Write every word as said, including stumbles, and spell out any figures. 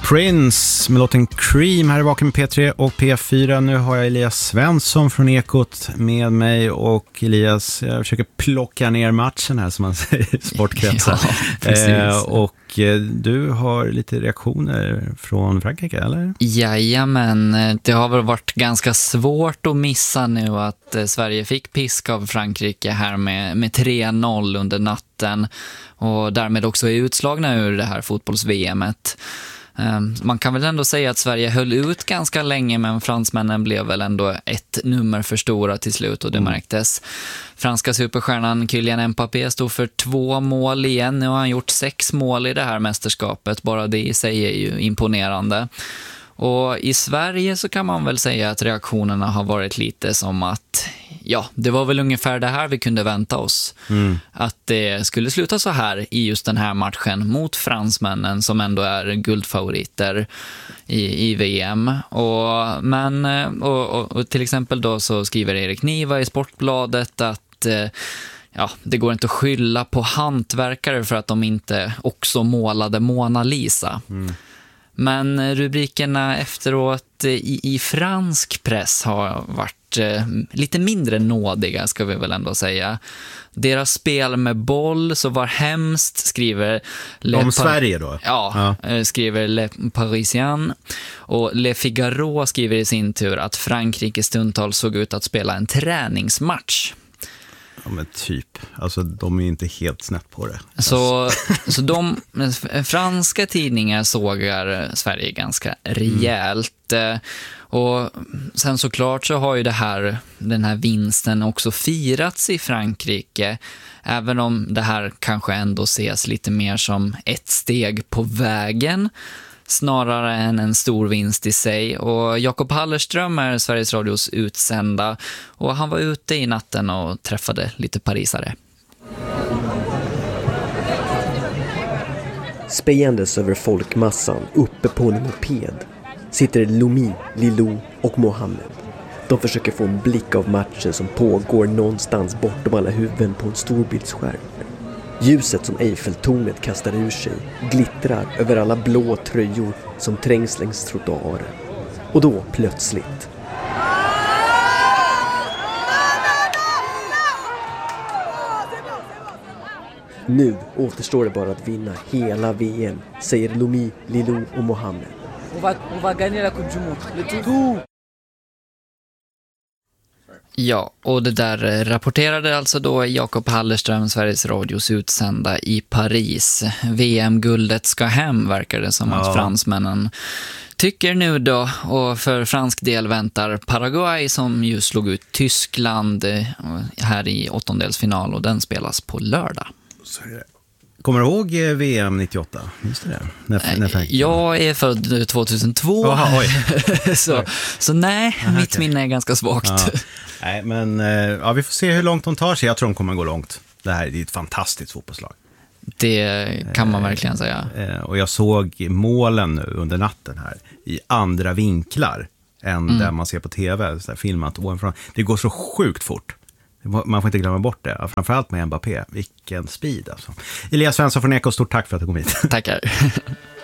Prince med låten Cream här i Vaken med P tre och P fyra. Nu har jag Elias Svensson från Ekot med mig, och Elias, jag försöker plocka ner matchen här som man säger i sportkretsar. Ja, eh, och du har lite reaktioner från Frankrike, eller? Jajamän, det har väl varit ganska svårt att missa nu att Sverige fick pisk av Frankrike här med, med tre noll under natten, och därmed också är utslagna ur det här fotbolls-V M-et. Man kan väl ändå säga att Sverige höll ut ganska länge, men fransmännen blev väl ändå ett nummer för stora till slut, och det mm. märktes. Franska superstjärnan Kylian Mbappé stod för två mål igen. Nu har han gjort sex mål i det här mästerskapet. Bara det i sig är ju imponerande. Och i Sverige så kan man väl säga att reaktionerna har varit lite som att ja, det var väl ungefär det här vi kunde vänta oss. Mm. Att det skulle sluta så här i just den här matchen mot fransmännen som ändå är guldfavoriter i, i V M. Och, men, och, och, och till exempel då så skriver Erik Niva i Sportbladet att ja, det går inte att skylla på hantverkare för att de inte också målade Mona Lisa. Mm. Men rubrikerna efteråt i, i fransk press har varit eh, lite mindre nådiga, ska vi väl ändå säga. Deras spel med boll så var hemskt, skriver Le om Par- Sverige då? Ja, ja, skriver Le Parisien. Och Le Figaro skriver i sin tur att Frankrike stundtals såg ut att spela en träningsmatch. Ja, men typ. Alltså, de är inte helt snett på det. Så, så de franska tidningar sågar Sverige ganska rejält. Mm. Och sen såklart så har ju det här, den här vinsten också firats i Frankrike. Även om det här kanske ändå ses lite mer som ett steg på vägen, snarare än en stor vinst i sig. Och Jakob Hallerström är Sveriges Radios utsända, och han var ute i natten och träffade lite parisare. Spejandes över folkmassan uppe på en moped sitter Lomi, Lilou och Mohammed. De försöker få en blick av matchen som pågår någonstans bortom alla huvuden på en storbildsskärm. Ljuset som Eiffeltornet kastar ur sig glittrar över alla blå tröjor som trängs längs trottoaren. Och då plötsligt... Nu återstår det bara att vinna hela V M, säger Lomi, Lilou och Mohammed. On va, on va gagner la Coupe du Monde. Le tout. Ja, och det där rapporterade alltså då Jakob Hallerström, Sveriges Radios utsända i Paris. V M-guldet ska hem, verkar det som, ja, att fransmännen tycker nu då. Och för fransk del väntar Paraguay, som ju slog ut Tyskland här i åttondelsfinal, och den spelas på lördag. Så är det. Kommer du ihåg V M nittioåtta? Just det. När, när jag är född tjugohundratvå. Aha, oj. så, så nej, Aha, mitt okay. minne är ganska svagt. Ja. Nej, men ja, vi får se hur långt de tar sig. Jag tror de kommer gå långt. Det här är ett fantastiskt fotbollslag. Det kan man verkligen säga. Och jag såg målen nu under natten här i andra vinklar än mm. där man ser på tv, så där filmat ovanifrån. Det går så sjukt fort. Man får inte glömma bort det. Framförallt med Mbappé. Vilken speed alltså. Elias Svensson från Ekot, stort tack för att du kom hit. Tackar.